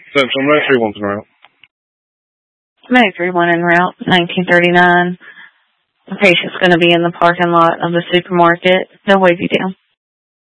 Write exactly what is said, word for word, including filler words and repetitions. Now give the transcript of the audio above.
Central, make sure one's en route. May three one en route, nineteen thirty-nine. The patient's going to be in the parking lot of the supermarket. They'll wave you down.